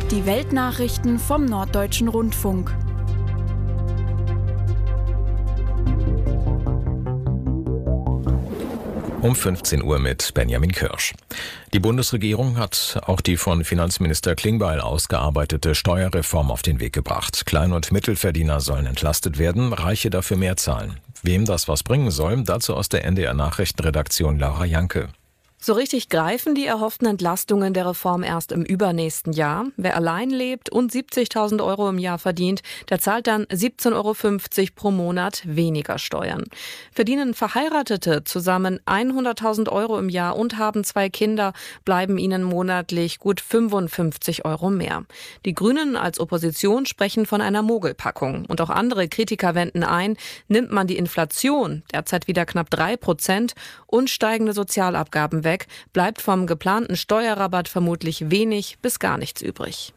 Die Weltnachrichten vom Norddeutschen Rundfunk. Um 15 Uhr mit Benjamin Kirsch. Die Bundesregierung hat auch die von Finanzminister Klingbeil ausgearbeitete Steuerreform auf den Weg gebracht. Klein- und Mittelverdiener sollen entlastet werden, Reiche dafür mehr zahlen. Wem das was bringen soll, dazu aus der NDR-Nachrichtenredaktion Laura Janke. So richtig greifen die erhofften Entlastungen der Reform erst im übernächsten Jahr. Wer allein lebt und 70.000 Euro im Jahr verdient, der zahlt dann 17,50 Euro pro Monat weniger Steuern. Verdienen Verheiratete zusammen 100.000 Euro im Jahr und haben 2 Kinder, bleiben ihnen monatlich gut 55 Euro mehr. Die Grünen als Opposition sprechen von einer Mogelpackung. Und auch andere Kritiker wenden ein, nimmt man die Inflation, derzeit wieder knapp 3%, und steigende Sozialabgaben weg, bleibt vom geplanten Steuerrabatt vermutlich wenig bis gar nichts übrig.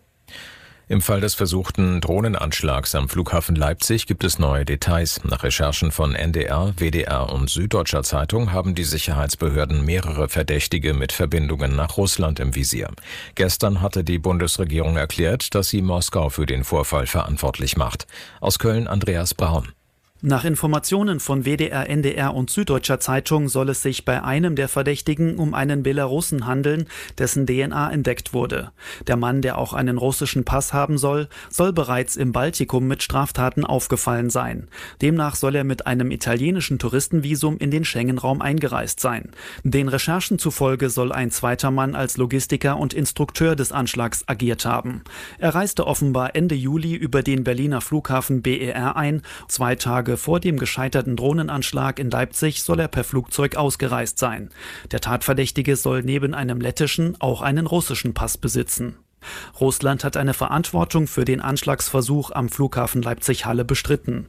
Im Fall des versuchten Drohnenanschlags am Flughafen Leipzig gibt es neue Details. Nach Recherchen von NDR, WDR und Süddeutscher Zeitung haben die Sicherheitsbehörden mehrere Verdächtige mit Verbindungen nach Russland im Visier. Gestern hatte die Bundesregierung erklärt, dass sie Moskau für den Vorfall verantwortlich macht. Aus Köln Andreas Braun. Nach Informationen von WDR, NDR und Süddeutscher Zeitung soll es sich bei einem der Verdächtigen um einen Belarussen handeln, dessen DNA entdeckt wurde. Der Mann, der auch einen russischen Pass haben soll bereits im Baltikum mit Straftaten aufgefallen sein. Demnach soll er mit einem italienischen Touristenvisum in den Schengen-Raum eingereist sein. Den Recherchen zufolge soll ein zweiter Mann als Logistiker und Instrukteur des Anschlags agiert haben. Er reiste offenbar Ende Juli über den Berliner Flughafen BER ein. 2 Tage vor dem gescheiterten Drohnenanschlag in Leipzig soll er per Flugzeug ausgereist sein. Der Tatverdächtige soll neben einem lettischen auch einen russischen Pass besitzen. Russland hat eine Verantwortung für den Anschlagsversuch am Flughafen Leipzig-Halle bestritten.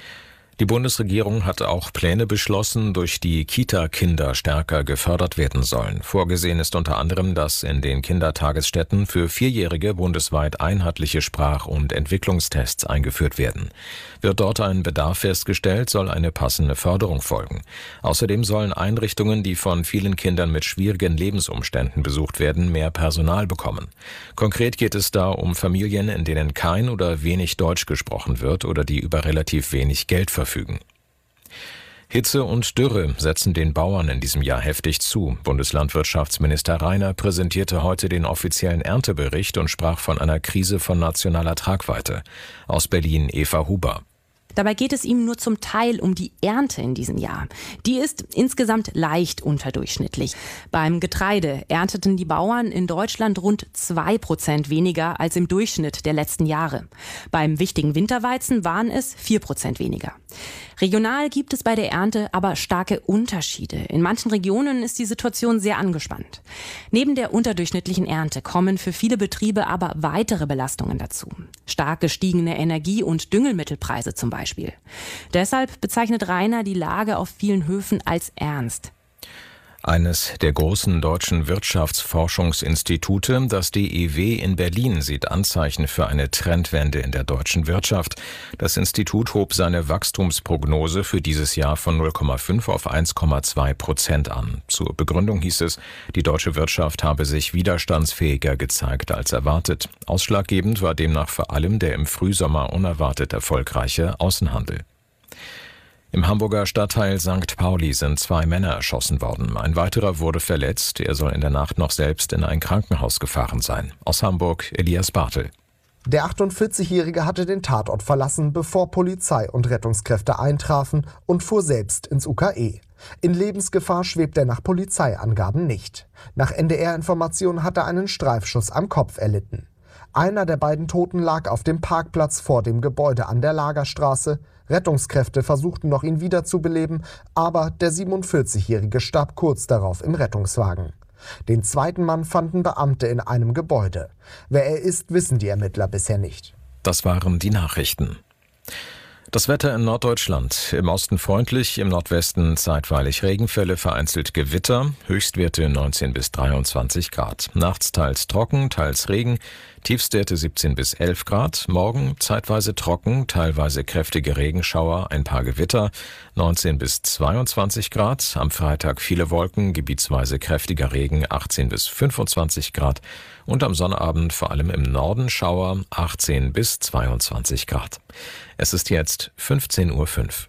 Die Bundesregierung hat auch Pläne beschlossen, durch die Kita-Kinder stärker gefördert werden sollen. Vorgesehen ist unter anderem, dass in den Kindertagesstätten für 4-Jährige bundesweit einheitliche Sprach- und Entwicklungstests eingeführt werden. Wird dort ein Bedarf festgestellt, soll eine passende Förderung folgen. Außerdem sollen Einrichtungen, die von vielen Kindern mit schwierigen Lebensumständen besucht werden, mehr Personal bekommen. Konkret geht es da um Familien, in denen kein oder wenig Deutsch gesprochen wird oder die über relativ wenig Geld verfügen. Hitze und Dürre setzen den Bauern in diesem Jahr heftig zu. Bundeslandwirtschaftsminister Reiner präsentierte heute den offiziellen Erntebericht und sprach von einer Krise von nationaler Tragweite. Aus Berlin Eva Huber. Dabei geht es ihm nur zum Teil um die Ernte in diesem Jahr. Die ist insgesamt leicht unterdurchschnittlich. Beim Getreide ernteten die Bauern in Deutschland rund 2% weniger als im Durchschnitt der letzten Jahre. Beim wichtigen Winterweizen waren es 4% weniger. Regional gibt es bei der Ernte aber starke Unterschiede. In manchen Regionen ist die Situation sehr angespannt. Neben der unterdurchschnittlichen Ernte kommen für viele Betriebe aber weitere Belastungen dazu. Stark gestiegene Energie- und Düngemittelpreise zum Beispiel. Deshalb bezeichnet Reiner die Lage auf vielen Höfen als ernst. Eines der großen deutschen Wirtschaftsforschungsinstitute, das DIW in Berlin, sieht Anzeichen für eine Trendwende in der deutschen Wirtschaft. Das Institut hob seine Wachstumsprognose für dieses Jahr von 0,5 auf 1,2% an. Zur Begründung hieß es, die deutsche Wirtschaft habe sich widerstandsfähiger gezeigt als erwartet. Ausschlaggebend war demnach vor allem der im Frühsommer unerwartet erfolgreiche Außenhandel. Im Hamburger Stadtteil St. Pauli sind 2 Männer erschossen worden. Ein weiterer wurde verletzt. Er soll in der Nacht noch selbst in ein Krankenhaus gefahren sein. Aus Hamburg Elias Bartel. Der 48-Jährige hatte den Tatort verlassen, bevor Polizei und Rettungskräfte eintrafen und fuhr selbst ins UKE. In Lebensgefahr schwebt er nach Polizeiangaben nicht. Nach NDR-Informationen hat er einen Streifschuss am Kopf erlitten. Einer der beiden Toten lag auf dem Parkplatz vor dem Gebäude an der Lagerstraße. Rettungskräfte versuchten noch, ihn wiederzubeleben, aber der 47-Jährige starb kurz darauf im Rettungswagen. Den zweiten Mann fanden Beamte in einem Gebäude. Wer er ist, wissen die Ermittler bisher nicht. Das waren die Nachrichten. Das Wetter in Norddeutschland. Im Osten freundlich, im Nordwesten zeitweilig Regenfälle, vereinzelt Gewitter, Höchstwerte 19 bis 23 Grad. Nachts teils trocken, teils Regen, Tiefstwerte 17 bis 11 Grad. Morgen zeitweise trocken, teilweise kräftige Regenschauer, ein paar Gewitter, 19 bis 22 Grad. Am Freitag viele Wolken, gebietsweise kräftiger Regen, 18 bis 25 Grad. Und am Sonnabend vor allem im Norden Schauer, 18 bis 22 Grad. Es ist jetzt 15:05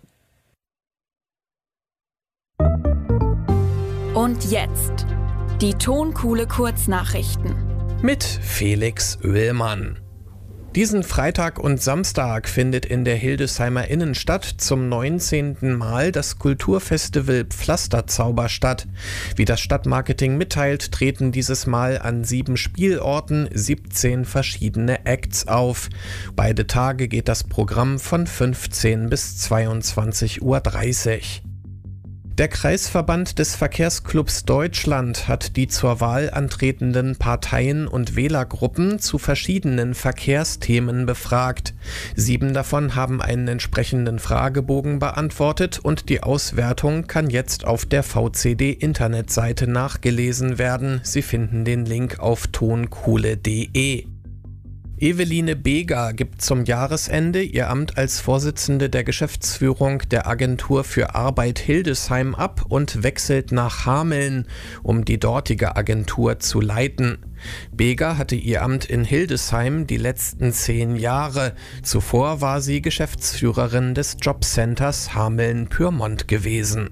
Uhr. Und jetzt die Tonkuhle Kurznachrichten. Mit Felix Oehlmann. Diesen Freitag und Samstag findet in der Hildesheimer Innenstadt zum 19. Mal das Kulturfestival Pflasterzauber statt. Wie das Stadtmarketing mitteilt, treten dieses Mal an 7 Spielorten 17 verschiedene Acts auf. Beide Tage geht das Programm von 15 bis 22:30 Uhr. Der Kreisverband des Verkehrsclubs Deutschland hat die zur Wahl antretenden Parteien und Wählergruppen zu verschiedenen Verkehrsthemen befragt. 7 davon haben einen entsprechenden Fragebogen beantwortet und die Auswertung kann jetzt auf der VCD-Internetseite nachgelesen werden. Sie finden den Link auf tonkuhle.de. Eveline Beger gibt zum Jahresende ihr Amt als Vorsitzende der Geschäftsführung der Agentur für Arbeit Hildesheim ab und wechselt nach Hameln, um die dortige Agentur zu leiten. Beger hatte ihr Amt in Hildesheim die letzten 10 Jahre. Zuvor war sie Geschäftsführerin des Jobcenters Hameln-Pyrmont gewesen.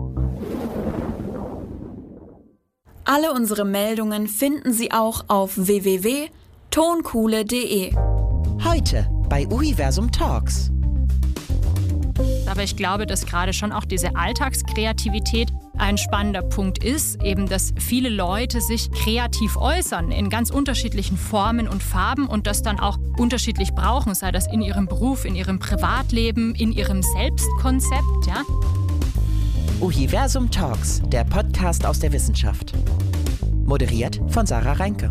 Alle unsere Meldungen finden Sie auch auf www.tonkuhle.de. Heute bei Universum Talks. Aber ich glaube, dass gerade schon auch diese Alltagskreativität ein spannender Punkt ist, eben dass viele Leute sich kreativ äußern in ganz unterschiedlichen Formen und Farben und das dann auch unterschiedlich brauchen, sei das in ihrem Beruf, in ihrem Privatleben, in ihrem Selbstkonzept, ja. Universum Talks, der Podcast aus der Wissenschaft. Moderiert von Sarah Reinke.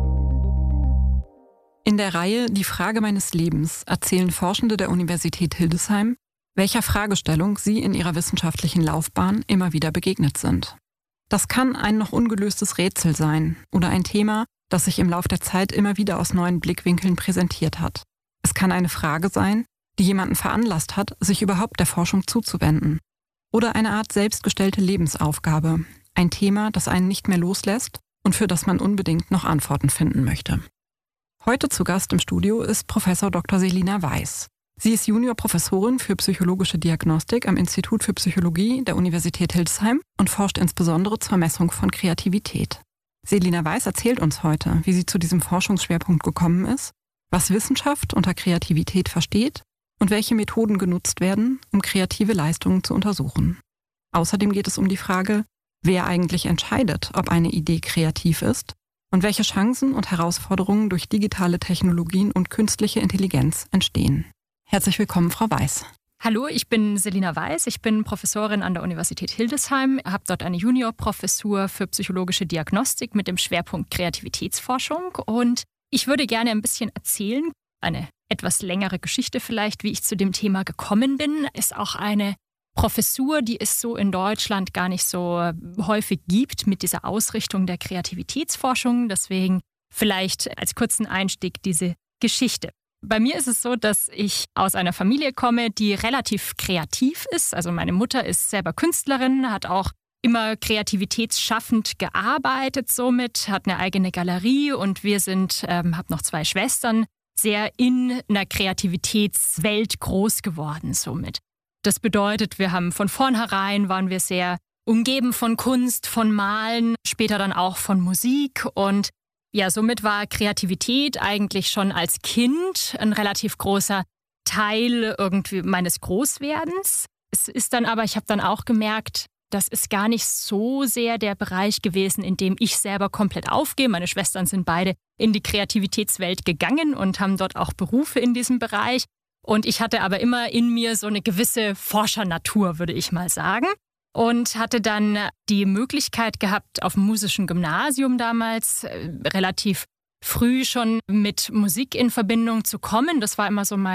In der Reihe Die Frage meines Lebens erzählen Forschende der Universität Hildesheim, welcher Fragestellung sie in ihrer wissenschaftlichen Laufbahn immer wieder begegnet sind. Das kann ein noch ungelöstes Rätsel sein oder ein Thema, das sich im Lauf der Zeit immer wieder aus neuen Blickwinkeln präsentiert hat. Es kann eine Frage sein, die jemanden veranlasst hat, sich überhaupt der Forschung zuzuwenden. Oder eine Art selbstgestellte Lebensaufgabe, ein Thema, das einen nicht mehr loslässt und für das man unbedingt noch Antworten finden möchte. Heute zu Gast im Studio ist Professor Dr. Selina Weiß. Sie ist Juniorprofessorin für psychologische Diagnostik am Institut für Psychologie der Universität Hildesheim und forscht insbesondere zur Messung von Kreativität. Selina Weiß erzählt uns heute, wie sie zu diesem Forschungsschwerpunkt gekommen ist, was Wissenschaft unter Kreativität versteht und welche Methoden genutzt werden, um kreative Leistungen zu untersuchen. Außerdem geht es um die Frage, wer eigentlich entscheidet, ob eine Idee kreativ ist und welche Chancen und Herausforderungen durch digitale Technologien und künstliche Intelligenz entstehen. Herzlich willkommen, Frau Weiß. Hallo, ich bin Selina Weiß, ich bin Professorin an der Universität Hildesheim, habe dort eine Juniorprofessur für psychologische Diagnostik mit dem Schwerpunkt Kreativitätsforschung und ich würde gerne ein bisschen erzählen, eine etwas längere Geschichte vielleicht, wie ich zu dem Thema gekommen bin, ist auch eine Professur, die es so in Deutschland gar nicht so häufig gibt mit dieser Ausrichtung der Kreativitätsforschung. Deswegen vielleicht als kurzen Einstieg diese Geschichte. Bei mir ist es so, dass ich aus einer Familie komme, die relativ kreativ ist. Also meine Mutter ist selber Künstlerin, hat auch immer kreativitätsschaffend gearbeitet somit, hat eine eigene Galerie und wir sind, habe noch 2 Schwestern, sehr in einer Kreativitätswelt groß geworden somit. Das bedeutet, wir haben von vornherein waren wir sehr umgeben von Kunst, von Malen, später dann auch von Musik und ja, somit war Kreativität eigentlich schon als Kind ein relativ großer Teil irgendwie meines Großwerdens. Es ist dann aber, ich habe dann auch gemerkt, das ist gar nicht so sehr der Bereich gewesen, in dem ich selber komplett aufgehe. Meine Schwestern sind beide in die Kreativitätswelt gegangen und haben dort auch Berufe in diesem Bereich. Und ich hatte aber immer in mir so eine gewisse Forschernatur, würde ich mal sagen. Und hatte dann die Möglichkeit gehabt, auf dem musischen Gymnasium damals relativ früh schon mit Musik in Verbindung zu kommen. Das war immer so mein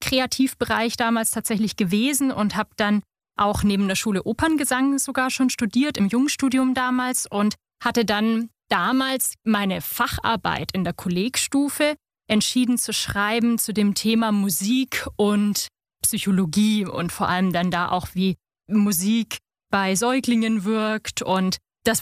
Kreativbereich damals tatsächlich gewesen und habe dann auch neben der Schule Operngesang sogar schon studiert, im Jungstudium damals, und hatte dann damals meine Facharbeit in der Kollegstufe entschieden zu schreiben zu dem Thema Musik und Psychologie und vor allem dann da auch, wie Musik bei Säuglingen wirkt. Und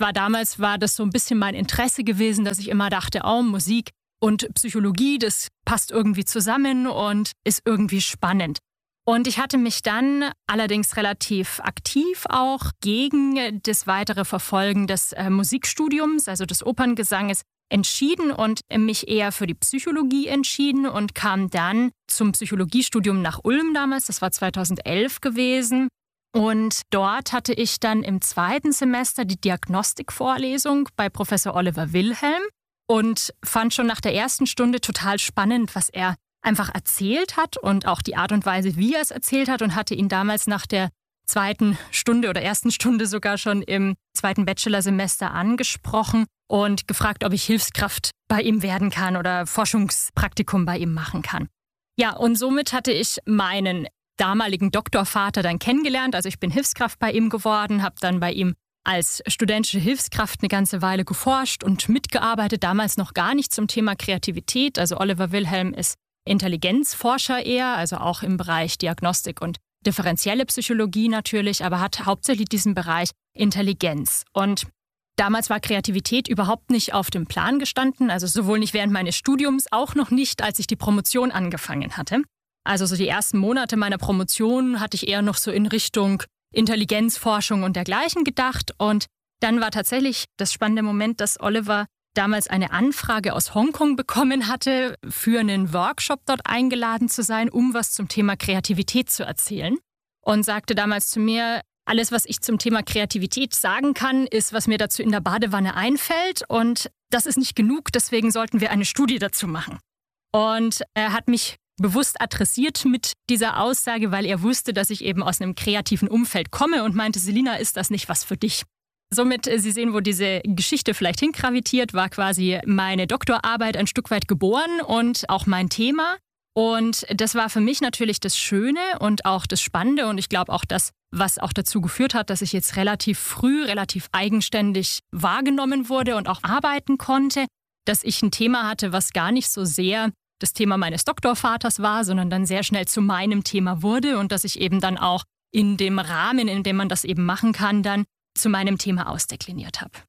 war das so ein bisschen mein Interesse gewesen, dass ich immer dachte, Musik und Psychologie, das passt irgendwie zusammen und ist irgendwie spannend. Und ich hatte mich dann allerdings relativ aktiv auch gegen das weitere Verfolgen des Musikstudiums, also des Operngesanges, entschieden und mich eher für die Psychologie entschieden und kam dann zum Psychologiestudium nach Ulm damals, das war 2011 gewesen. Und dort hatte ich dann im 2. Semester die Diagnostikvorlesung bei Professor Oliver Wilhelm und fand schon nach der ersten Stunde total spannend, was er einfach erzählt hat und auch die Art und Weise, wie er es erzählt hat, und hatte ihn damals nach der 2. Stunde oder 1. Stunde sogar schon im 2. Bachelorsemester angesprochen und gefragt, ob ich Hilfskraft bei ihm werden kann oder Forschungspraktikum bei ihm machen kann. Ja, und somit hatte ich meinen damaligen Doktorvater dann kennengelernt. Also ich bin Hilfskraft bei ihm geworden, habe dann bei ihm als studentische Hilfskraft eine ganze Weile geforscht und mitgearbeitet, damals noch gar nicht zum Thema Kreativität. Also Oliver Wilhelm ist Intelligenzforscher eher, also auch im Bereich Diagnostik und differenzielle Psychologie natürlich, aber hat hauptsächlich diesen Bereich Intelligenz. Und damals war Kreativität überhaupt nicht auf dem Plan gestanden, also sowohl nicht während meines Studiums, auch noch nicht, als ich die Promotion angefangen hatte. Also so die ersten Monate meiner Promotion hatte ich eher noch so in Richtung Intelligenzforschung und dergleichen gedacht. Und dann war tatsächlich das spannende Moment, dass Oliver damals eine Anfrage aus Hongkong bekommen hatte, für einen Workshop dort eingeladen zu sein, um was zum Thema Kreativität zu erzählen. Und sagte damals zu mir, alles, was ich zum Thema Kreativität sagen kann, ist, was mir dazu in der Badewanne einfällt. Und das ist nicht genug, deswegen sollten wir eine Studie dazu machen. Und er hat mich bewusst adressiert mit dieser Aussage, weil er wusste, dass ich eben aus einem kreativen Umfeld komme und meinte, Selina, ist das nicht was für dich? Somit, Sie sehen, wo diese Geschichte vielleicht hingravitiert, war quasi meine Doktorarbeit ein Stück weit geboren und auch mein Thema. Und das war für mich natürlich das Schöne und auch das Spannende und ich glaube auch das, was auch dazu geführt hat, dass ich jetzt relativ früh, relativ eigenständig wahrgenommen wurde und auch arbeiten konnte, dass ich ein Thema hatte, was gar nicht so sehr das Thema meines Doktorvaters war, sondern dann sehr schnell zu meinem Thema wurde und dass ich eben dann auch in dem Rahmen, in dem man das eben machen kann, dann zu meinem Thema ausdekliniert habe.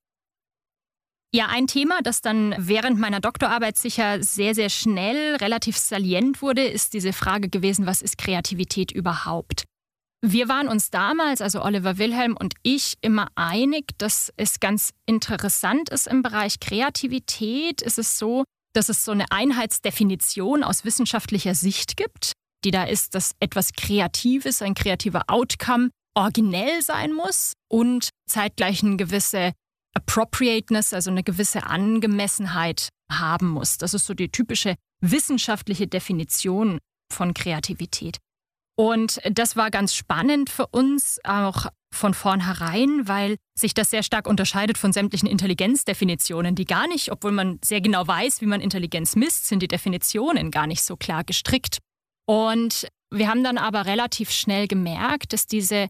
Ja, ein Thema, das dann während meiner Doktorarbeit sicher sehr, sehr schnell relativ salient wurde, ist diese Frage gewesen, was ist Kreativität überhaupt? Wir waren uns damals, also Oliver Wilhelm und ich, immer einig, dass es ganz interessant ist im Bereich Kreativität. Ist es so, dass es so eine Einheitsdefinition aus wissenschaftlicher Sicht gibt, die da ist, dass etwas Kreatives, ein kreativer Outcome, originell sein muss und zeitgleich eine gewisse Appropriateness, also eine gewisse Angemessenheit haben muss. Das ist so die typische wissenschaftliche Definition von Kreativität. Und das war ganz spannend für uns auch von vornherein, weil sich das sehr stark unterscheidet von sämtlichen Intelligenzdefinitionen, die gar nicht, obwohl man sehr genau weiß, wie man Intelligenz misst, sind die Definitionen gar nicht so klar gestrickt. Und wir haben dann aber relativ schnell gemerkt, dass diese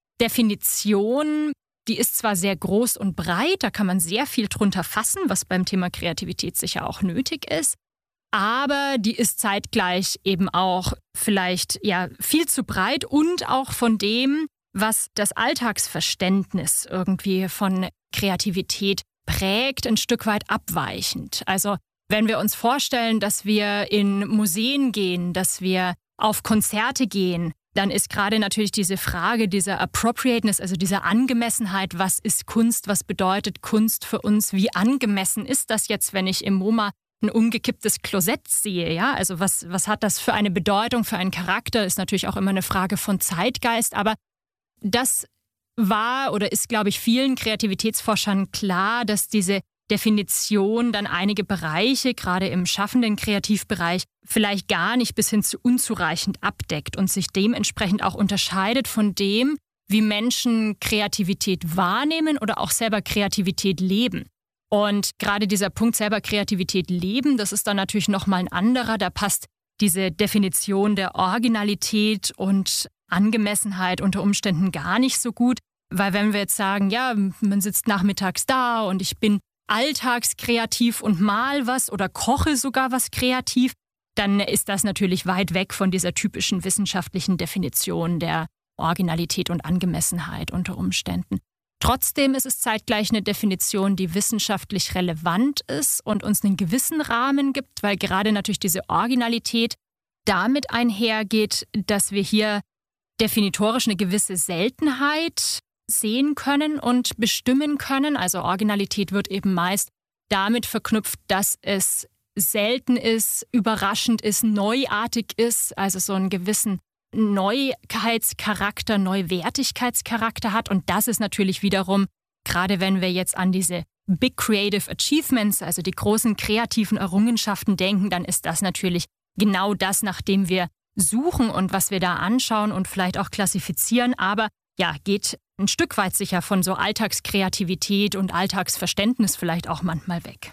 Definition, die ist zwar sehr groß und breit, da kann man sehr viel drunter fassen, was beim Thema Kreativität sicher auch nötig ist, aber die ist zeitgleich eben auch vielleicht viel zu breit und auch von dem, was das Alltagsverständnis irgendwie von Kreativität prägt, ein Stück weit abweichend. Also wenn wir uns vorstellen, dass wir in Museen gehen, dass wir auf Konzerte gehen, dann ist gerade natürlich diese Frage dieser Appropriateness, also dieser Angemessenheit, was ist Kunst, was bedeutet Kunst für uns, wie angemessen ist das jetzt, wenn ich im MoMA ein umgekipptes Klosett sehe, ja? Also was hat das für eine Bedeutung, für einen Charakter, ist natürlich auch immer eine Frage von Zeitgeist, aber das war oder ist, glaube ich, vielen Kreativitätsforschern klar, dass diese Definition dann einige Bereiche, gerade im schaffenden Kreativbereich, vielleicht gar nicht bis hin zu unzureichend abdeckt und sich dementsprechend auch unterscheidet von dem, wie Menschen Kreativität wahrnehmen oder auch selber Kreativität leben. Und gerade dieser Punkt selber Kreativität leben, das ist dann natürlich nochmal ein anderer. Da passt diese Definition der Originalität und Angemessenheit unter Umständen gar nicht so gut. Weil wenn wir jetzt sagen, ja, man sitzt nachmittags da und ich bin alltagskreativ und mal was oder koche sogar was kreativ, dann ist das natürlich weit weg von dieser typischen wissenschaftlichen Definition der Originalität und Angemessenheit unter Umständen. Trotzdem ist es zeitgleich eine Definition, die wissenschaftlich relevant ist und uns einen gewissen Rahmen gibt, weil gerade natürlich diese Originalität damit einhergeht, dass wir hier definitorisch eine gewisse Seltenheit sehen können und bestimmen können. Also Originalität wird eben meist damit verknüpft, dass es selten ist, überraschend ist, neuartig ist, also so einen gewissen Neuheitscharakter, Neuwertigkeitscharakter hat. Und das ist natürlich wiederum, gerade wenn wir jetzt an diese Big Creative Achievements, also die großen kreativen Errungenschaften denken, dann ist das natürlich genau das, nach dem wir suchen und was wir da anschauen und vielleicht auch klassifizieren. Aber ja, geht ein Stück weit sicher von so Alltagskreativität und Alltagsverständnis vielleicht auch manchmal weg.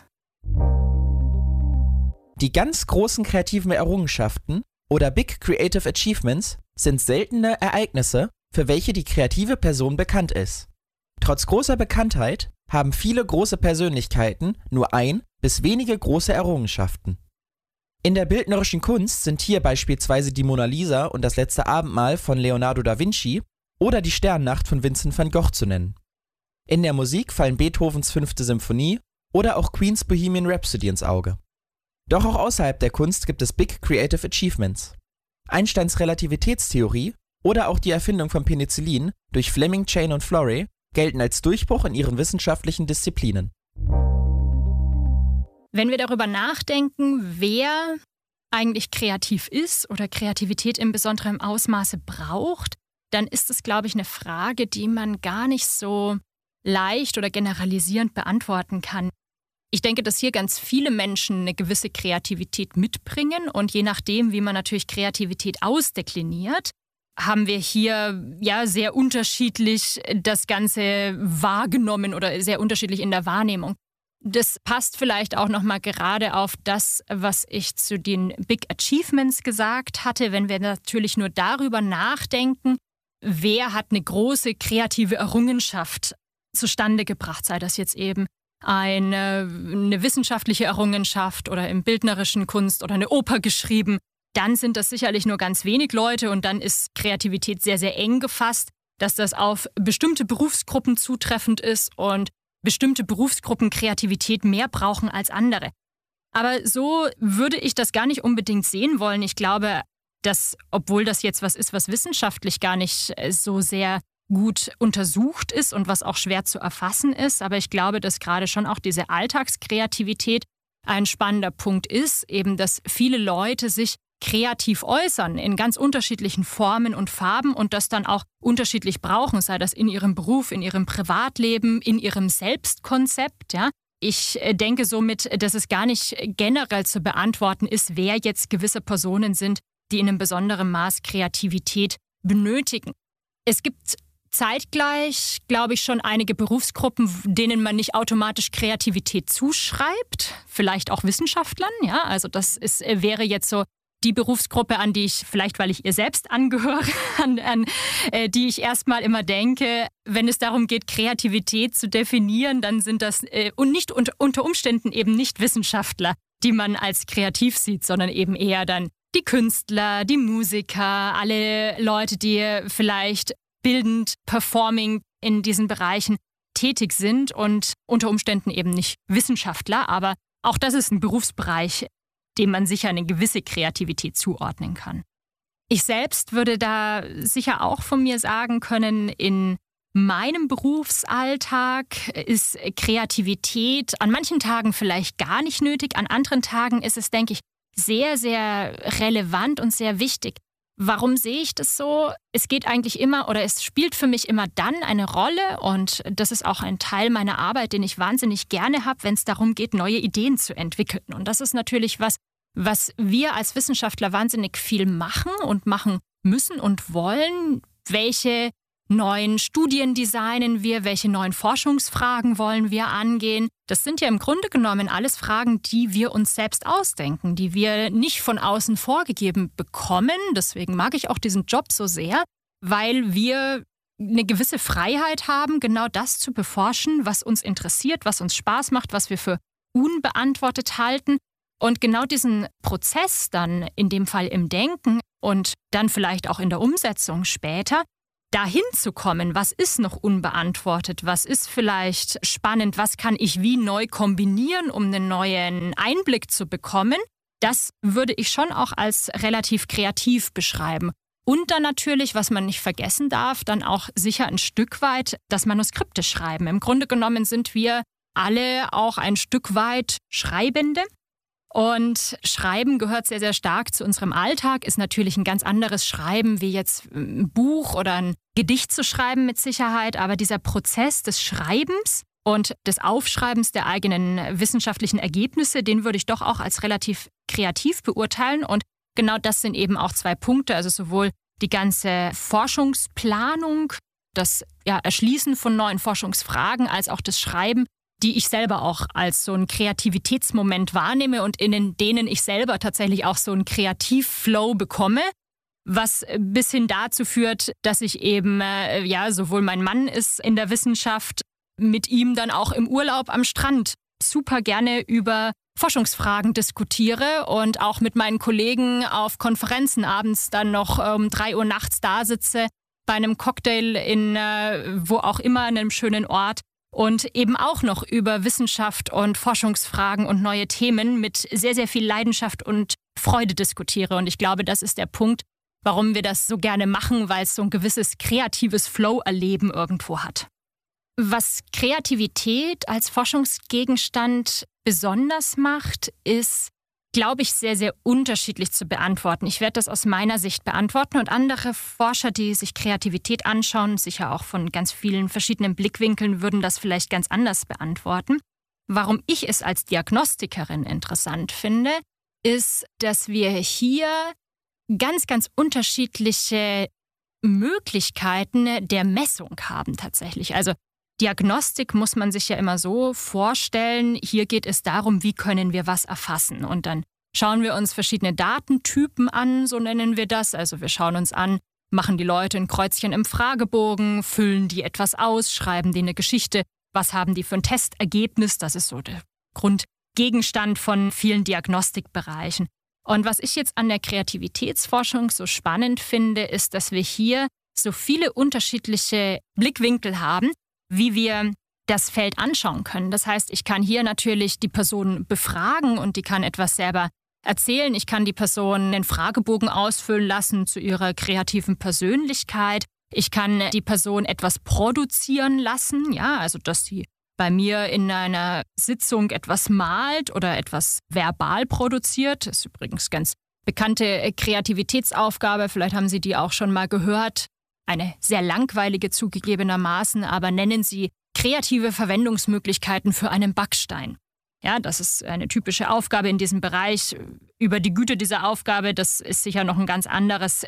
Die ganz großen kreativen Errungenschaften oder Big Creative Achievements sind seltene Ereignisse, für welche die kreative Person bekannt ist. Trotz großer Bekanntheit haben viele große Persönlichkeiten nur ein bis wenige große Errungenschaften. In der bildnerischen Kunst sind hier beispielsweise die Mona Lisa und das letzte Abendmahl von Leonardo da Vinci oder die Sternnacht von Vincent van Gogh zu nennen. In der Musik fallen Beethovens 5. Symphonie oder auch Queens Bohemian Rhapsody ins Auge. Doch auch außerhalb der Kunst gibt es Big Creative Achievements. Einsteins Relativitätstheorie oder auch die Erfindung von Penicillin durch Fleming, Chain und Florey gelten als Durchbruch in ihren wissenschaftlichen Disziplinen. Wenn wir darüber nachdenken, wer eigentlich kreativ ist oder Kreativität in besonderem Ausmaße braucht, dann ist es, glaube ich, eine Frage, die man gar nicht so leicht oder generalisierend beantworten kann. Ich denke, dass hier ganz viele Menschen eine gewisse Kreativität mitbringen und je nachdem, wie man natürlich Kreativität ausdekliniert, haben wir hier ja sehr unterschiedlich das Ganze wahrgenommen oder sehr unterschiedlich in der Wahrnehmung. Das passt vielleicht auch nochmal gerade auf das, was ich zu den Big Achievements gesagt hatte, wenn wir natürlich nur darüber nachdenken, wer hat eine große kreative Errungenschaft zustande gebracht, sei das jetzt eben eine wissenschaftliche Errungenschaft oder im bildnerischen Kunst oder eine Oper geschrieben, dann sind das sicherlich nur ganz wenig Leute und dann ist Kreativität sehr, sehr eng gefasst, dass das auf bestimmte Berufsgruppen zutreffend ist und bestimmte Berufsgruppen Kreativität mehr brauchen als andere. Aber so würde ich das gar nicht unbedingt sehen wollen. Ich glaube, dass, obwohl das jetzt was ist, was wissenschaftlich gar nicht so sehr gut untersucht ist und was auch schwer zu erfassen ist, aber ich glaube, dass gerade schon auch diese Alltagskreativität ein spannender Punkt ist, eben dass viele Leute sich kreativ äußern in ganz unterschiedlichen Formen und Farben und das dann auch unterschiedlich brauchen, sei das in ihrem Beruf, in ihrem Privatleben, in ihrem Selbstkonzept. Ja. Ich denke somit, dass es gar nicht generell zu beantworten ist, wer jetzt gewisse Personen sind, die in einem besonderen Maß Kreativität benötigen. Es gibt zeitgleich, glaube ich, schon einige Berufsgruppen, denen man nicht automatisch Kreativität zuschreibt, vielleicht auch Wissenschaftlern. Ja, also das wäre jetzt so die Berufsgruppe, an die ich, vielleicht weil ich ihr selbst angehöre, an die ich erstmal immer denke, wenn es darum geht, Kreativität zu definieren, dann sind das und nicht unter Umständen eben nicht Wissenschaftler, die man als kreativ sieht, sondern eben eher dann die Künstler, die Musiker, alle Leute, die vielleicht bildend, performing in diesen Bereichen tätig sind und unter Umständen eben nicht Wissenschaftler, aber auch das ist ein Berufsbereich, dem man sicher eine gewisse Kreativität zuordnen kann. Ich selbst würde da sicher auch von mir sagen können, in meinem Berufsalltag ist Kreativität an manchen Tagen vielleicht gar nicht nötig, an anderen Tagen ist es, denke ich, sehr, sehr relevant und sehr wichtig. Warum sehe ich das so? Es geht eigentlich immer oder es spielt für mich immer dann eine Rolle und das ist auch ein Teil meiner Arbeit, den ich wahnsinnig gerne habe, wenn es darum geht, neue Ideen zu entwickeln. Und das ist natürlich was wir als Wissenschaftler wahnsinnig viel machen und machen müssen und wollen, welche neuen Studien designen wir, welche neuen Forschungsfragen wollen wir angehen. Das sind ja im Grunde genommen alles Fragen, die wir uns selbst ausdenken, die wir nicht von außen vorgegeben bekommen. Deswegen mag ich auch diesen Job so sehr, weil wir eine gewisse Freiheit haben, genau das zu beforschen, was uns interessiert, was uns Spaß macht, was wir für unbeantwortet halten. Und genau diesen Prozess dann in dem Fall im Denken und dann vielleicht auch in der Umsetzung später, dahin zu kommen, was ist noch unbeantwortet, was ist vielleicht spannend, was kann ich wie neu kombinieren, um einen neuen Einblick zu bekommen, das würde ich schon auch als relativ kreativ beschreiben. Und dann natürlich, was man nicht vergessen darf, dann auch sicher ein Stück weit das Manuskripte schreiben. Im Grunde genommen sind wir alle auch ein Stück weit Schreibende. Und Schreiben gehört sehr, sehr stark zu unserem Alltag, ist natürlich ein ganz anderes Schreiben, wie jetzt ein Buch oder ein Gedicht zu schreiben mit Sicherheit. Aber dieser Prozess des Schreibens und des Aufschreibens der eigenen wissenschaftlichen Ergebnisse, den würde ich doch auch als relativ kreativ beurteilen. Und genau das sind eben auch 2 Punkte, also sowohl die ganze Forschungsplanung, das Erschließen von neuen Forschungsfragen, als auch das Schreiben, die ich selber auch als so einen Kreativitätsmoment wahrnehme und in denen ich selber tatsächlich auch so einen Kreativflow bekomme, was bis hin dazu führt, dass ich eben, sowohl mein Mann ist in der Wissenschaft, mit ihm dann auch im Urlaub am Strand super gerne über Forschungsfragen diskutiere und auch mit meinen Kollegen auf Konferenzen abends dann noch um 3 Uhr nachts da sitze, bei einem Cocktail in wo auch immer, an einem schönen Ort, und eben auch noch über Wissenschaft und Forschungsfragen und neue Themen mit sehr, sehr viel Leidenschaft und Freude diskutiere. Und ich glaube, das ist der Punkt, warum wir das so gerne machen, weil es so ein gewisses kreatives Flow-Erleben irgendwo hat. Was Kreativität als Forschungsgegenstand besonders macht, ist, glaube ich, sehr, sehr unterschiedlich zu beantworten. Ich werde das aus meiner Sicht beantworten und andere Forscher, die sich Kreativität anschauen, sicher auch von ganz vielen verschiedenen Blickwinkeln, würden das vielleicht ganz anders beantworten. Warum ich es als Diagnostikerin interessant finde, ist, dass wir hier ganz, ganz unterschiedliche Möglichkeiten der Messung haben tatsächlich. Also Diagnostik muss man sich ja immer so vorstellen, hier geht es darum, wie können wir was erfassen. Und dann schauen wir uns verschiedene Datentypen an, so nennen wir das. Also wir schauen uns an, machen die Leute ein Kreuzchen im Fragebogen, füllen die etwas aus, schreiben die eine Geschichte, was haben die für ein Testergebnis, das ist so der Grundgegenstand von vielen Diagnostikbereichen. Und was ich jetzt an der Kreativitätsforschung so spannend finde, ist, dass wir hier so viele unterschiedliche Blickwinkel haben, wie wir das Feld anschauen können. Das heißt, ich kann hier natürlich die Person befragen und die kann etwas selber erzählen. Ich kann die Person einen Fragebogen ausfüllen lassen zu ihrer kreativen Persönlichkeit. Ich kann die Person etwas produzieren lassen, also dass sie bei mir in einer Sitzung etwas malt oder etwas verbal produziert. Das ist übrigens ganz bekannte Kreativitätsaufgabe. Vielleicht haben Sie die auch schon mal gehört. Eine sehr langweilige zugegebenermaßen, aber nennen Sie kreative Verwendungsmöglichkeiten für einen Backstein. Ja, das ist eine typische Aufgabe in diesem Bereich. Über die Güte dieser Aufgabe, das ist sicher noch ein ganz anderes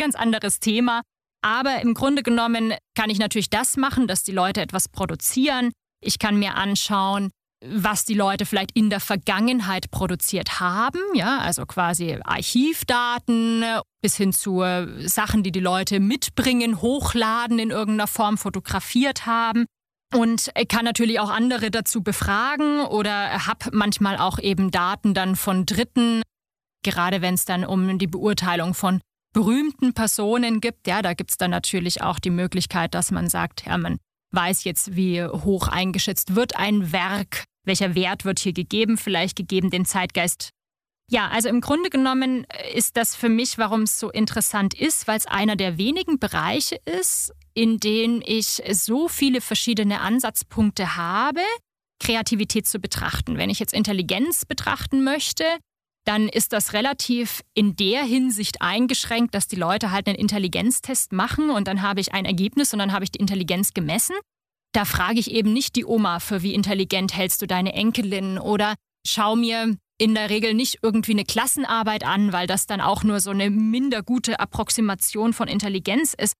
Thema. Aber im Grunde genommen kann ich natürlich das machen, dass die Leute etwas produzieren. Ich kann mir anschauen, was die Leute vielleicht in der Vergangenheit produziert haben, also quasi Archivdaten bis hin zu Sachen, die die Leute mitbringen, hochladen, in irgendeiner Form fotografiert haben. Und kann natürlich auch andere dazu befragen oder habe manchmal auch eben Daten dann von Dritten, gerade wenn es dann um die Beurteilung von berühmten Personen gibt. Ja, da gibt es dann natürlich auch die Möglichkeit, dass man sagt, man weiß jetzt, wie hoch eingeschätzt wird ein Werk, welcher Wert wird hier gegeben, vielleicht gegeben den Zeitgeist. Ja, also im Grunde genommen ist das für mich, warum es so interessant ist, weil es einer der wenigen Bereiche ist, in denen ich so viele verschiedene Ansatzpunkte habe, Kreativität zu betrachten. Wenn ich jetzt Intelligenz betrachten möchte, dann ist das relativ in der Hinsicht eingeschränkt, dass die Leute halt einen Intelligenztest machen und dann habe ich ein Ergebnis und dann habe ich die Intelligenz gemessen. Da frage ich eben nicht die Oma, für wie intelligent hältst du deine Enkelin, oder schau mir in der Regel nicht irgendwie eine Klassenarbeit an, weil das dann auch nur so eine minder gute Approximation von Intelligenz ist.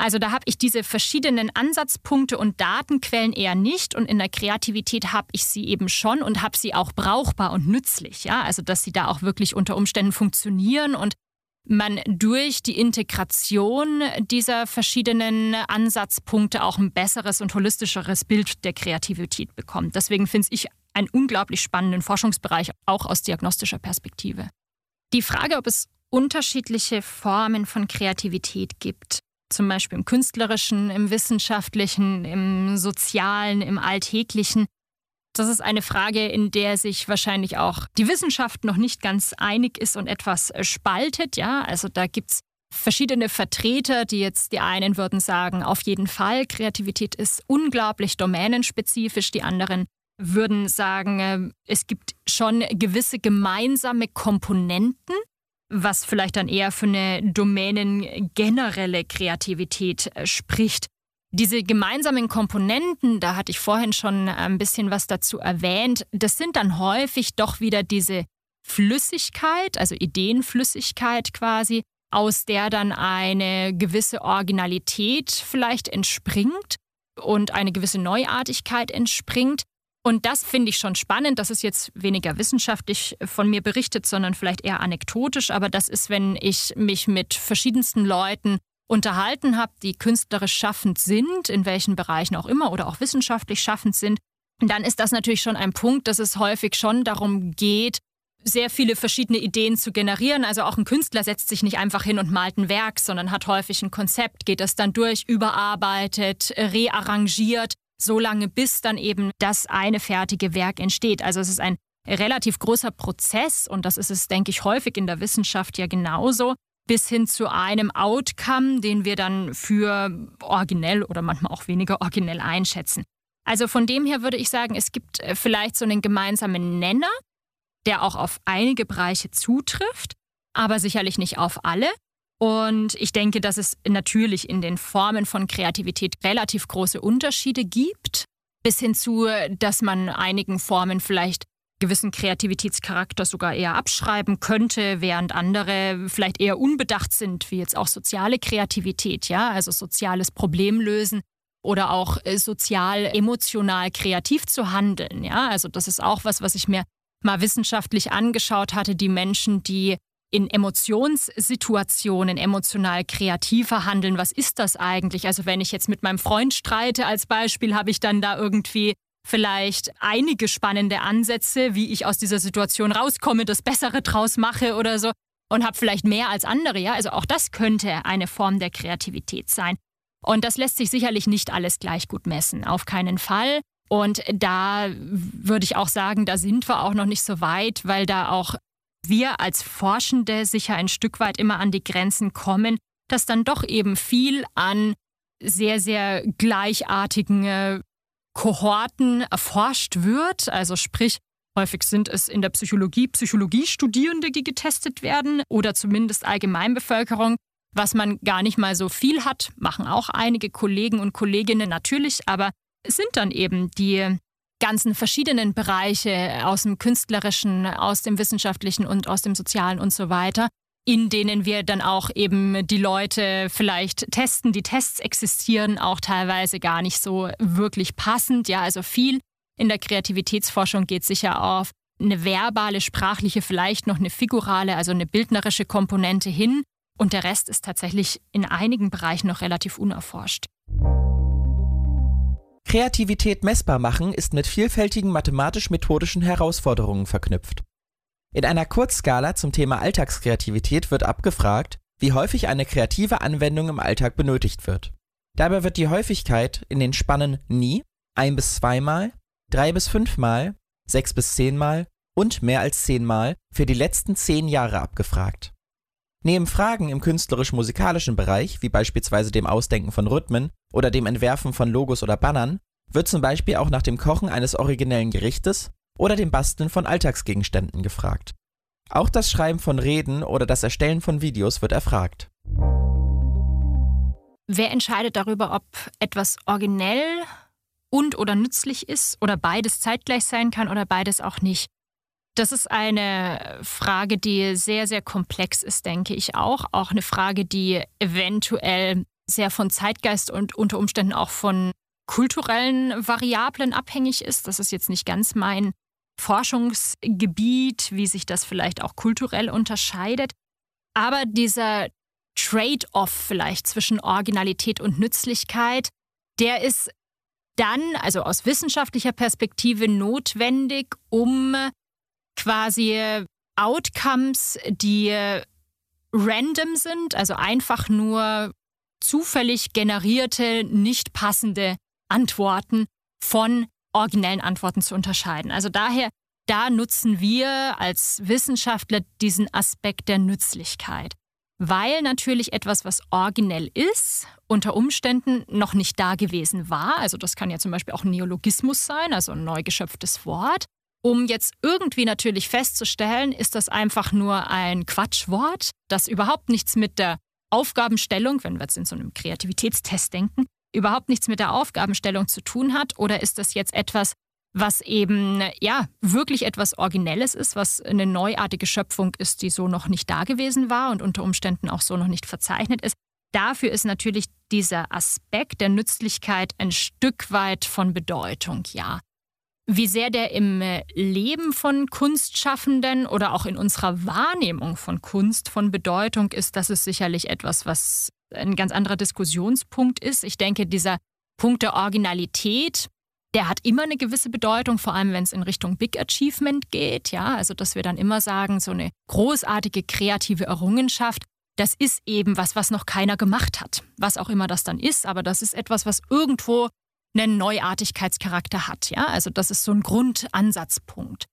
Also da habe ich diese verschiedenen Ansatzpunkte und Datenquellen eher nicht und in der Kreativität habe ich sie eben schon und habe sie auch brauchbar und nützlich. Ja? Also dass sie da auch wirklich unter Umständen funktionieren und man durch die Integration dieser verschiedenen Ansatzpunkte auch ein besseres und holistischeres Bild der Kreativität bekommt. Deswegen finde ich einen unglaublich spannenden Forschungsbereich, auch aus diagnostischer Perspektive. Die Frage, ob es unterschiedliche Formen von Kreativität gibt, zum Beispiel im Künstlerischen, im Wissenschaftlichen, im Sozialen, im Alltäglichen, das ist eine Frage, in der sich wahrscheinlich auch die Wissenschaft noch nicht ganz einig ist und etwas spaltet. Ja? Also da gibt es verschiedene Vertreter, die einen würden sagen, auf jeden Fall, Kreativität ist unglaublich domänenspezifisch. Die anderen würden sagen, es gibt schon gewisse gemeinsame Komponenten, was vielleicht dann eher für eine domänengenerelle Kreativität spricht. Diese gemeinsamen Komponenten, da hatte ich vorhin schon ein bisschen was dazu erwähnt, das sind dann häufig doch wieder diese Flüssigkeit, also Ideenflüssigkeit quasi, aus der dann eine gewisse Originalität vielleicht entspringt und eine gewisse Neuartigkeit entspringt. Und das finde ich schon spannend. Das ist jetzt weniger wissenschaftlich von mir berichtet, sondern vielleicht eher anekdotisch. Aber das ist, wenn ich mich mit verschiedensten Leuten unterhalten habe, die künstlerisch schaffend sind, in welchen Bereichen auch immer oder auch wissenschaftlich schaffend sind, dann ist das natürlich schon ein Punkt, dass es häufig schon darum geht, sehr viele verschiedene Ideen zu generieren. Also auch ein Künstler setzt sich nicht einfach hin und malt ein Werk, sondern hat häufig ein Konzept, geht das dann durch, überarbeitet, rearrangiert, so lange bis dann eben das eine fertige Werk entsteht. Also es ist ein relativ großer Prozess und das ist es, denke ich, häufig in der Wissenschaft ja genauso, bis hin zu einem Outcome, den wir dann für originell oder manchmal auch weniger originell einschätzen. Also von dem her würde ich sagen, es gibt vielleicht so einen gemeinsamen Nenner, der auch auf einige Bereiche zutrifft, aber sicherlich nicht auf alle. Und ich denke, dass es natürlich in den Formen von Kreativität relativ große Unterschiede gibt, bis hin zu, dass man einigen Formen vielleicht gewissen Kreativitätscharakter sogar eher abschreiben könnte, während andere vielleicht eher unbedacht sind, wie jetzt auch soziale Kreativität, ja, also soziales Problemlösen oder auch sozial-emotional kreativ zu handeln, ja, also das ist auch was ich mir mal wissenschaftlich angeschaut hatte, die Menschen, die in Emotionssituationen emotional kreativer handeln, was ist das eigentlich? Also wenn ich jetzt mit meinem Freund streite als Beispiel, habe ich dann da irgendwie vielleicht einige spannende Ansätze, wie ich aus dieser Situation rauskomme, das Bessere draus mache oder so und habe vielleicht mehr als andere. Ja? Also auch das könnte eine Form der Kreativität sein. Und das lässt sich sicherlich nicht alles gleich gut messen, auf keinen Fall. Und da würde ich auch sagen, da sind wir auch noch nicht so weit, weil da auch wir als Forschende sicher ein Stück weit immer an die Grenzen kommen, dass dann doch eben viel an sehr, sehr gleichartigen Kohorten erforscht wird. Also sprich, häufig sind es in der Psychologiestudierende, die getestet werden oder zumindest Allgemeinbevölkerung, was man gar nicht mal so viel hat, machen auch einige Kollegen und Kolleginnen natürlich, aber es sind dann eben die ganzen verschiedenen Bereiche aus dem Künstlerischen, aus dem Wissenschaftlichen und aus dem Sozialen und so weiter, in denen wir dann auch eben die Leute vielleicht testen. Die Tests existieren auch teilweise gar nicht so wirklich passend. Ja, also viel in der Kreativitätsforschung geht sicher auf eine verbale, sprachliche, vielleicht noch eine figurale, also eine bildnerische Komponente hin. Und der Rest ist tatsächlich in einigen Bereichen noch relativ unerforscht. Kreativität messbar machen ist mit vielfältigen mathematisch-methodischen Herausforderungen verknüpft. In einer Kurzskala zum Thema Alltagskreativität wird abgefragt, wie häufig eine kreative Anwendung im Alltag benötigt wird. Dabei wird die Häufigkeit in den Spannen nie, 1 bis 2 Mal, 3 bis 5 Mal, 6 bis 10 Mal und mehr als 10 Mal für die letzten 10 Jahre abgefragt. Neben Fragen im künstlerisch-musikalischen Bereich, wie beispielsweise dem Ausdenken von Rhythmen oder dem Entwerfen von Logos oder Bannern, wird zum Beispiel auch nach dem Kochen eines originellen Gerichtes oder dem Basteln von Alltagsgegenständen gefragt. Auch das Schreiben von Reden oder das Erstellen von Videos wird erfragt. Wer entscheidet darüber, ob etwas originell und oder nützlich ist oder beides zeitgleich sein kann oder beides auch nicht? Das ist eine Frage, die sehr, sehr komplex ist, denke ich auch. Auch eine Frage, die eventuell sehr von Zeitgeist und unter Umständen auch von kulturellen Variablen abhängig ist. Das ist jetzt nicht ganz mein Forschungsgebiet, wie sich das vielleicht auch kulturell unterscheidet. Aber dieser Trade-off vielleicht zwischen Originalität und Nützlichkeit, der ist dann, also aus wissenschaftlicher Perspektive, notwendig, um quasi Outcomes, die random sind, also einfach nur zufällig generierte, nicht passende Antworten von originellen Antworten zu unterscheiden. Also daher, da nutzen wir als Wissenschaftler diesen Aspekt der Nützlichkeit, weil natürlich etwas, was originell ist, unter Umständen noch nicht da gewesen war. Also das kann ja zum Beispiel auch ein Neologismus sein, also ein neu geschöpftes Wort. Um jetzt irgendwie natürlich festzustellen, ist das einfach nur ein Quatschwort, das überhaupt nichts mit der Aufgabenstellung, wenn wir jetzt in so einem Kreativitätstest denken, überhaupt nichts mit der Aufgabenstellung zu tun hat? Oder ist das jetzt etwas, was eben wirklich etwas Originelles ist, was eine neuartige Schöpfung ist, die so noch nicht da gewesen war und unter Umständen auch so noch nicht verzeichnet ist? Dafür ist natürlich dieser Aspekt der Nützlichkeit ein Stück weit von Bedeutung, ja. Wie sehr der im Leben von Kunstschaffenden oder auch in unserer Wahrnehmung von Kunst von Bedeutung ist, das ist sicherlich etwas, was ein ganz anderer Diskussionspunkt ist. Ich denke, dieser Punkt der Originalität, der hat immer eine gewisse Bedeutung, vor allem wenn es in Richtung Big Achievement geht. Ja, also dass wir dann immer sagen, so eine großartige kreative Errungenschaft, das ist eben was noch keiner gemacht hat. Was auch immer das dann ist, aber das ist etwas, was irgendwo einen Neuartigkeitscharakter hat. Ja? Also das ist so ein Grundansatzpunkt.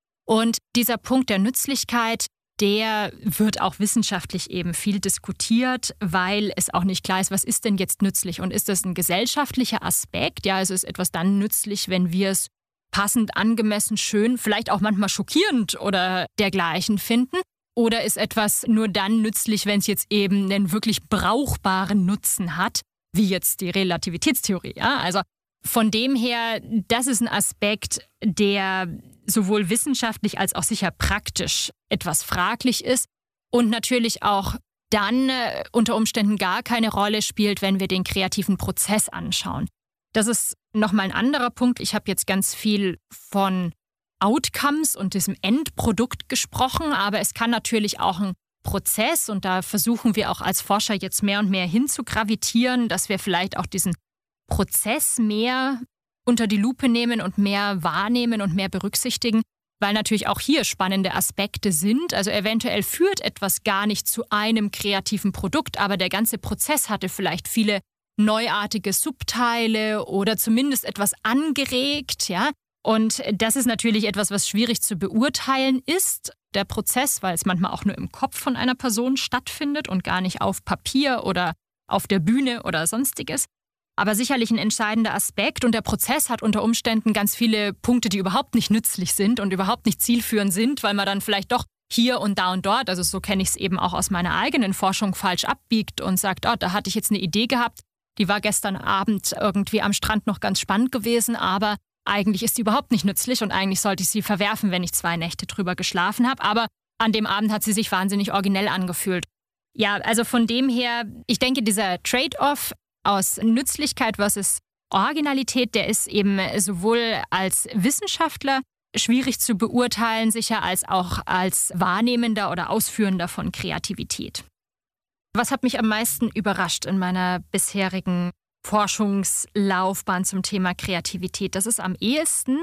Und dieser Punkt der Nützlichkeit, der wird auch wissenschaftlich eben viel diskutiert, weil es auch nicht klar ist, was ist denn jetzt nützlich? Und ist das ein gesellschaftlicher Aspekt? Ja, also ist etwas dann nützlich, wenn wir es passend, angemessen, schön, vielleicht auch manchmal schockierend oder dergleichen finden? Oder ist etwas nur dann nützlich, wenn es jetzt eben einen wirklich brauchbaren Nutzen hat, wie jetzt die Relativitätstheorie? Ja? Also von dem her, das ist ein Aspekt, der sowohl wissenschaftlich als auch sicher praktisch etwas fraglich ist und natürlich auch dann unter Umständen gar keine Rolle spielt, wenn wir den kreativen Prozess anschauen. Das ist nochmal ein anderer Punkt. Ich habe jetzt ganz viel von Outcomes und diesem Endprodukt gesprochen, aber es kann natürlich auch ein Prozess, und da versuchen wir auch als Forscher jetzt mehr und mehr hinzugravitieren, dass wir vielleicht auch diesen Prozess mehr unter die Lupe nehmen und mehr wahrnehmen und mehr berücksichtigen, weil natürlich auch hier spannende Aspekte sind. Also eventuell führt etwas gar nicht zu einem kreativen Produkt, aber der ganze Prozess hatte vielleicht viele neuartige Subteile oder zumindest etwas angeregt, ja. Und das ist natürlich etwas, was schwierig zu beurteilen ist, der Prozess, weil es manchmal auch nur im Kopf von einer Person stattfindet und gar nicht auf Papier oder auf der Bühne oder sonstiges. Aber sicherlich ein entscheidender Aspekt, und der Prozess hat unter Umständen ganz viele Punkte, die überhaupt nicht nützlich sind und überhaupt nicht zielführend sind, weil man dann vielleicht doch hier und dort, also so kenne ich es eben auch aus meiner eigenen Forschung, falsch abbiegt und sagt, oh, da hatte ich jetzt eine Idee gehabt, die war gestern Abend irgendwie am Strand noch ganz spannend gewesen, aber eigentlich ist sie überhaupt nicht nützlich und eigentlich sollte ich sie verwerfen, wenn ich 2 Nächte drüber geschlafen habe. Aber an dem Abend hat sie sich wahnsinnig originell angefühlt. Ja, also von dem her, ich denke, dieser Trade-off aus Nützlichkeit versus Originalität, der ist eben sowohl als Wissenschaftler schwierig zu beurteilen, sicher als auch als Wahrnehmender oder Ausführender von Kreativität. Was hat mich am meisten überrascht in meiner bisherigen Forschungslaufbahn zum Thema Kreativität? Das ist am ehesten,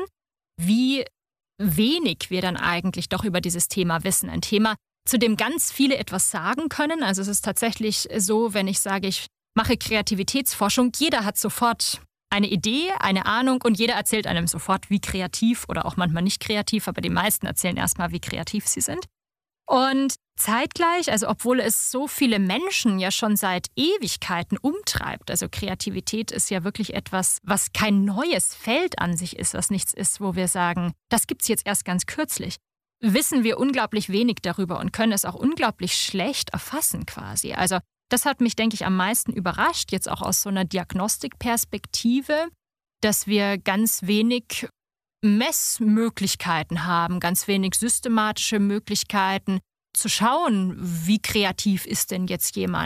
wie wenig wir dann eigentlich doch über dieses Thema wissen. Ein Thema, zu dem ganz viele etwas sagen können. Also es ist tatsächlich so, wenn ich sage, ich mache Kreativitätsforschung, jeder hat sofort eine Idee, eine Ahnung und jeder erzählt einem sofort, wie kreativ oder auch manchmal nicht kreativ, aber die meisten erzählen erstmal, wie kreativ sie sind. Und zeitgleich, also obwohl es so viele Menschen ja schon seit Ewigkeiten umtreibt, also Kreativität ist ja wirklich etwas, was kein neues Feld an sich ist, was nichts ist, wo wir sagen, das gibt's jetzt erst ganz kürzlich, wissen wir unglaublich wenig darüber und können es auch unglaublich schlecht erfassen quasi. Also das hat mich, denke ich, am meisten überrascht, jetzt auch aus so einer Diagnostikperspektive, dass wir ganz wenig Messmöglichkeiten haben, ganz wenig systematische Möglichkeiten zu schauen, wie kreativ ist denn jetzt jemand.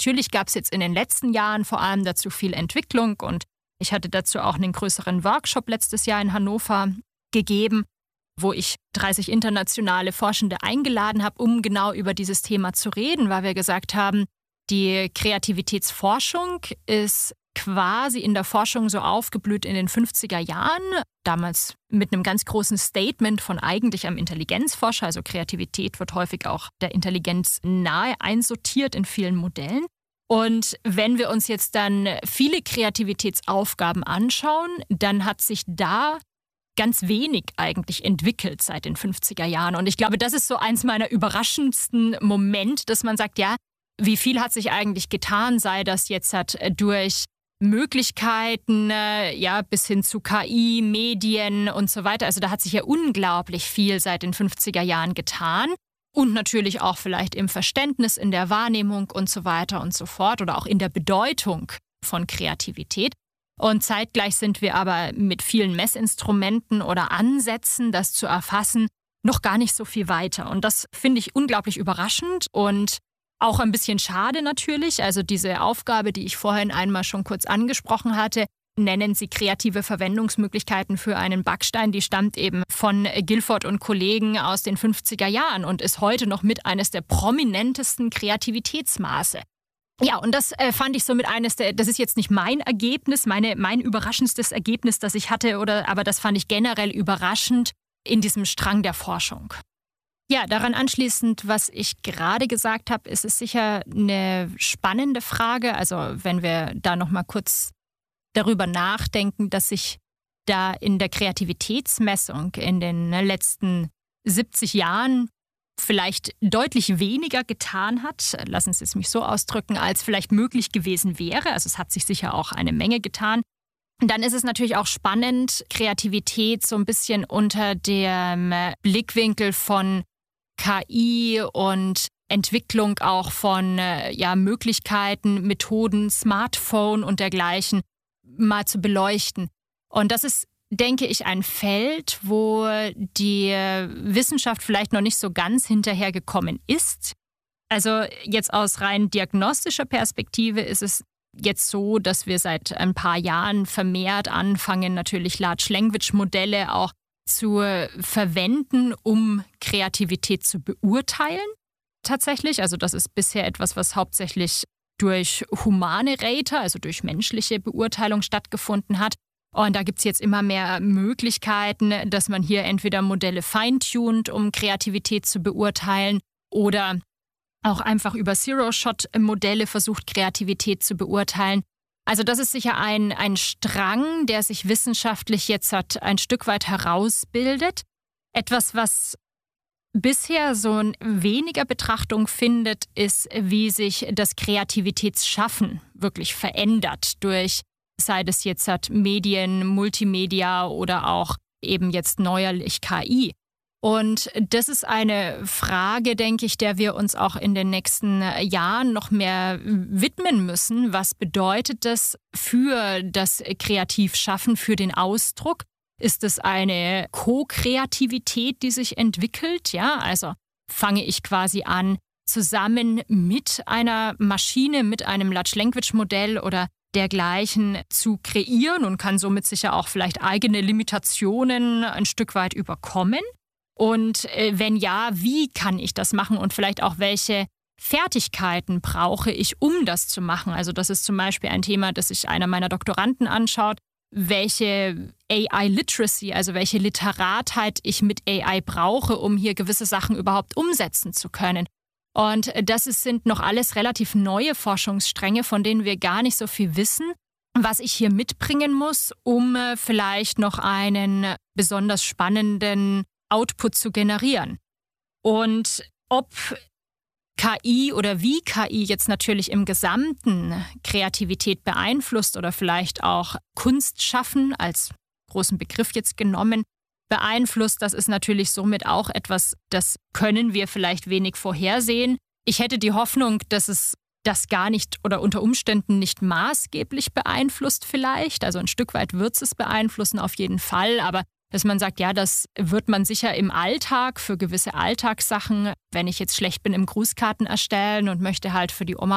Natürlich gab es jetzt in den letzten Jahren vor allem dazu viel Entwicklung und ich hatte dazu auch einen größeren Workshop letztes Jahr in Hannover gegeben, wo ich 30 internationale Forschende eingeladen habe, um genau über dieses Thema zu reden, weil wir gesagt haben, die Kreativitätsforschung ist quasi in der Forschung so aufgeblüht in den 50er Jahren, damals mit einem ganz großen Statement von eigentlich einem Intelligenzforscher, also Kreativität wird häufig auch der Intelligenz nahe einsortiert in vielen Modellen. Und wenn wir uns jetzt dann viele Kreativitätsaufgaben anschauen, dann hat sich da ganz wenig eigentlich entwickelt seit den 50er Jahren. Und ich glaube, das ist so eins meiner überraschendsten Momente, dass man sagt, ja, wie viel hat sich eigentlich getan, sei das jetzt durch Möglichkeiten, bis hin zu KI, Medien und so weiter. Also da hat sich ja unglaublich viel seit den 50er Jahren getan. Und natürlich auch vielleicht im Verständnis, in der Wahrnehmung und so weiter und so fort oder auch in der Bedeutung von Kreativität. Und zeitgleich sind wir aber mit vielen Messinstrumenten oder Ansätzen, das zu erfassen, noch gar nicht so viel weiter. Und das finde ich unglaublich überraschend und auch ein bisschen schade natürlich. Also diese Aufgabe, die ich vorhin einmal schon kurz angesprochen hatte, nennen sie kreative Verwendungsmöglichkeiten für einen Backstein. Die stammt eben von Guilford und Kollegen aus den 50er Jahren und ist heute noch mit eines der prominentesten Kreativitätsmaße. Ja, und das fand ich so mit das ist jetzt nicht mein Ergebnis, mein überraschendstes Ergebnis, das ich hatte, aber das fand ich generell überraschend in diesem Strang der Forschung. Ja, daran anschließend, was ich gerade gesagt habe, ist es sicher eine spannende Frage. Also wenn wir da noch mal kurz darüber nachdenken, dass sich da in der Kreativitätsmessung in den letzten 70 Jahren vielleicht deutlich weniger getan hat, lassen Sie es mich so ausdrücken, als vielleicht möglich gewesen wäre. Also es hat sich sicher auch eine Menge getan. Dann ist es natürlich auch spannend, Kreativität so ein bisschen unter dem Blickwinkel von KI und Entwicklung auch von Möglichkeiten, Methoden, Smartphone und dergleichen mal zu beleuchten. Und das ist, denke ich, ein Feld, wo die Wissenschaft vielleicht noch nicht so ganz hinterhergekommen ist. Also jetzt aus rein diagnostischer Perspektive ist es jetzt so, dass wir seit ein paar Jahren vermehrt anfangen, natürlich Large Language Modelle auch zu verwenden, um Kreativität zu beurteilen. Tatsächlich, also das ist bisher etwas, was hauptsächlich durch humane Rater, also durch menschliche Beurteilung stattgefunden hat. Und da gibt es jetzt immer mehr Möglichkeiten, dass man hier entweder Modelle feintunt, um Kreativität zu beurteilen, oder auch einfach über Zero-Shot-Modelle versucht, Kreativität zu beurteilen. Also das ist sicher ein Strang, der sich wissenschaftlich jetzt ein Stück weit herausbildet. Etwas, was bisher so weniger Betrachtung findet, ist, wie sich das Kreativitätsschaffen wirklich verändert durch, sei das jetzt Medien, Multimedia oder auch eben jetzt neuerlich KI. Und das ist eine Frage, denke ich, der wir uns auch in den nächsten Jahren noch mehr widmen müssen. Was bedeutet das für das Kreativschaffen, für den Ausdruck? Ist es eine Co-Kreativität, die sich entwickelt? Ja, also fange ich quasi an, zusammen mit einer Maschine, mit einem Large Language Modell oder dergleichen zu kreieren und kann somit sicher auch vielleicht eigene Limitationen ein Stück weit überkommen? Und wenn ja, wie kann ich das machen und vielleicht auch welche Fertigkeiten brauche ich, um das zu machen? Also das ist zum Beispiel ein Thema, das sich einer meiner Doktoranden anschaut, welche AI-Literacy, also welche Literatheit ich mit AI brauche, um hier gewisse Sachen überhaupt umsetzen zu können. Und das sind noch alles relativ neue Forschungsstränge, von denen wir gar nicht so viel wissen, was ich hier mitbringen muss, um vielleicht noch einen besonders spannenden Output zu generieren. Und ob KI oder wie KI jetzt natürlich im Gesamten Kreativität beeinflusst oder vielleicht auch Kunstschaffen als großen Begriff jetzt genommen beeinflusst, das ist natürlich somit auch etwas, das können wir vielleicht wenig vorhersehen. Ich hätte die Hoffnung, dass es das gar nicht oder unter Umständen nicht maßgeblich beeinflusst vielleicht. Also ein Stück weit wird es beeinflussen auf jeden Fall, aber dass man sagt, ja, das wird man sicher im Alltag für gewisse Alltagssachen, wenn ich jetzt schlecht bin im Grußkarten erstellen und möchte halt für die Oma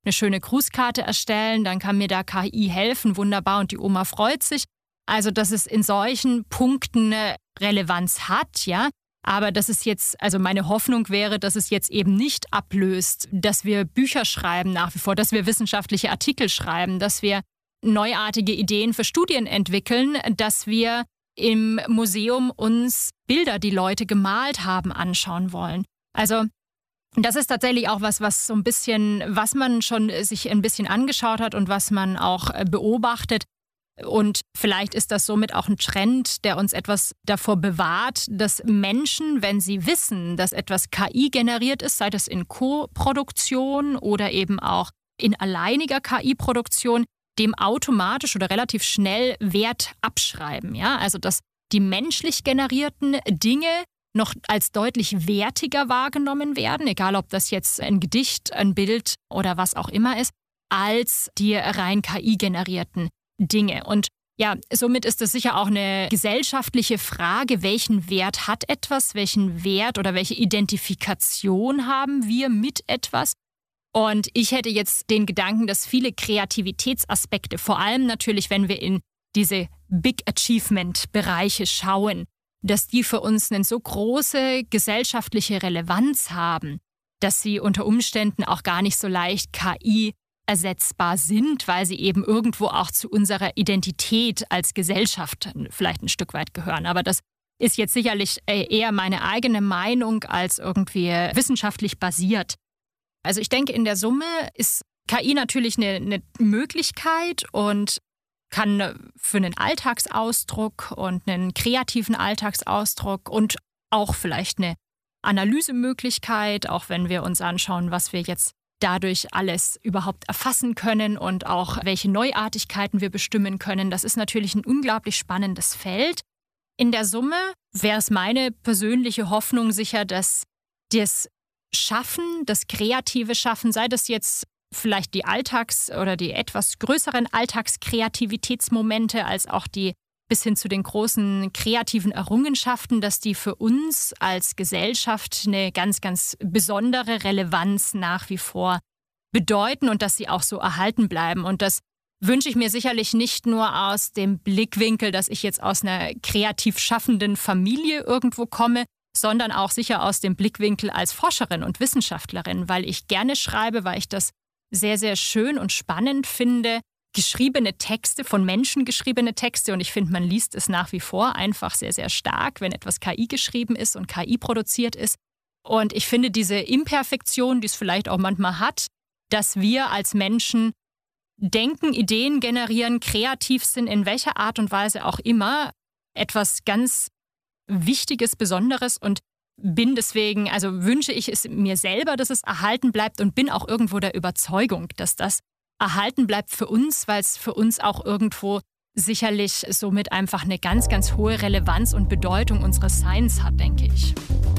eine schöne Grußkarte erstellen, dann kann mir da KI helfen, wunderbar, und die Oma freut sich. Also, dass es in solchen Punkten eine Relevanz hat, ja. Aber dass es jetzt, also meine Hoffnung wäre, dass es jetzt eben nicht ablöst, dass wir Bücher schreiben nach wie vor, dass wir wissenschaftliche Artikel schreiben, dass wir neuartige Ideen für Studien entwickeln, dass wir im Museum uns Bilder, die Leute gemalt haben, anschauen wollen. Also das ist tatsächlich auch was so ein bisschen, was man schon sich ein bisschen angeschaut hat und was man auch beobachtet. Und vielleicht ist das somit auch ein Trend, der uns etwas davor bewahrt, dass Menschen, wenn sie wissen, dass etwas KI generiert ist, sei das in Co-Produktion oder eben auch in alleiniger KI-Produktion, dem automatisch oder relativ schnell Wert abschreiben. Ja? Also dass die menschlich generierten Dinge noch als deutlich wertiger wahrgenommen werden, egal ob das jetzt ein Gedicht, ein Bild oder was auch immer ist, als die rein KI-generierten Dinge. Und ja, somit ist es sicher auch eine gesellschaftliche Frage, welchen Wert hat etwas, welchen Wert oder welche Identifikation haben wir mit etwas. Und ich hätte jetzt den Gedanken, dass viele Kreativitätsaspekte, vor allem natürlich, wenn wir in diese Big Achievement-Bereiche schauen, dass die für uns eine so große gesellschaftliche Relevanz haben, dass sie unter Umständen auch gar nicht so leicht KI ersetzbar sind, weil sie eben irgendwo auch zu unserer Identität als Gesellschaft vielleicht ein Stück weit gehören. Aber das ist jetzt sicherlich eher meine eigene Meinung als irgendwie wissenschaftlich basiert. Also ich denke, in der Summe ist KI natürlich eine Möglichkeit und kann für einen Alltagsausdruck und einen kreativen Alltagsausdruck und auch vielleicht eine Analysemöglichkeit, auch wenn wir uns anschauen, was wir jetzt dadurch alles überhaupt erfassen können und auch welche Neuartigkeiten wir bestimmen können. Das ist natürlich ein unglaublich spannendes Feld. In der Summe wäre es meine persönliche Hoffnung sicher, dass das Schaffen, das kreative Schaffen, sei das jetzt vielleicht die oder die etwas größeren Alltagskreativitätsmomente als auch die bis hin zu den großen kreativen Errungenschaften, dass die für uns als Gesellschaft eine ganz, ganz besondere Relevanz nach wie vor bedeuten und dass sie auch so erhalten bleiben. Und das wünsche ich mir sicherlich nicht nur aus dem Blickwinkel, dass ich jetzt aus einer kreativ schaffenden Familie irgendwo komme, sondern auch sicher aus dem Blickwinkel als Forscherin und Wissenschaftlerin, weil ich gerne schreibe, weil ich das sehr, sehr schön und spannend finde, geschriebene Texte, von Menschen geschriebene Texte, und ich finde, man liest es nach wie vor einfach sehr, sehr stark, wenn etwas KI geschrieben ist und KI produziert ist. Und ich finde diese Imperfektion, die es vielleicht auch manchmal hat, dass wir als Menschen denken, Ideen generieren, kreativ sind, in welcher Art und Weise auch immer, etwas ganz Wichtiges, Besonderes, und bin deswegen, also wünsche ich es mir selber, dass es erhalten bleibt und bin auch irgendwo der Überzeugung, dass das erhalten bleibt für uns, weil es für uns auch irgendwo sicherlich somit einfach eine ganz, ganz hohe Relevanz und Bedeutung unseres Seins hat, denke ich.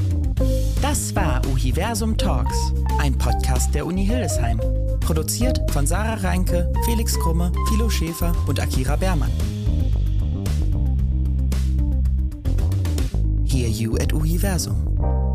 Das war Uhiversum Talks, ein Podcast der Uni Hildesheim. Produziert von Sarah Reinke, Felix Krumme, Philo Schäfer und Akira Bermann. Hear you at Uhiversum.